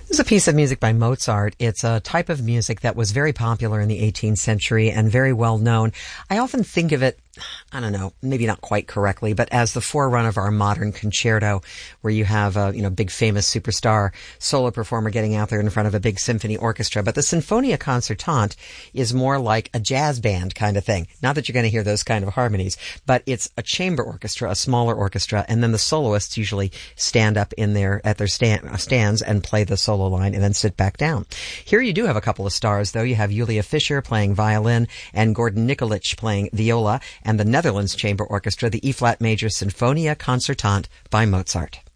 This is a piece of music by Mozart. It's a type of music that was very popular in the 18th century and very well known. I often think of it, I don't know, maybe not quite correctly, but as the forerunner of our modern concerto, where you have a, big famous superstar solo performer getting out there in front of a big symphony orchestra. But the Sinfonia Concertante is more like a jazz band kind of thing. Not that you're going to hear those kind of harmonies, but it's a chamber orchestra, a smaller orchestra, and then the soloists usually stand up at their stands and play the solo line and then sit back down. Here you do have a couple of stars, though. You have Julia Fischer playing violin and Gordon Nikolic playing viola, and the Netherlands Chamber Orchestra, the E-flat major Sinfonia Concertante by Mozart.